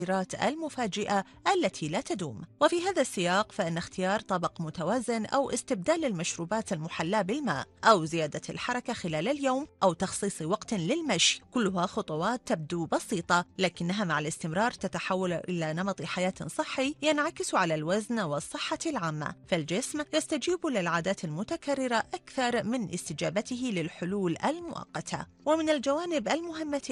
المفاجئة التي لا تدوم. وفي هذا السياق فإن اختيار طبق متوازن أو استبدال المشروبات المحلاة بالماء أو زيادة الحركة خلال اليوم أو تخصيص وقت للمشي كلها خطوات تبدو بسيطة، لكنها مع الاستمرار تتحول إلى نمط حياة صحي ينعكس على الوزن والصحة العامة. فالجسم يستجيب للعادات المتكررة أكثر من استجابته للحلول المؤقتة. ومن الجوانب المهمة